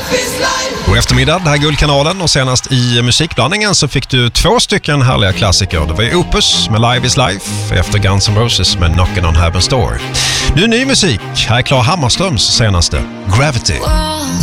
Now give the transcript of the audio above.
God eftermiddag, det här är Guldkanalen och senast i musikblandningen så fick du 2 stycken härliga klassiker. Det var Opus med Live is Life efter Guns N' Roses med Knockin' on Heaven's Door. Nu ny musik, här är Klara Hammarströms senaste Gravity.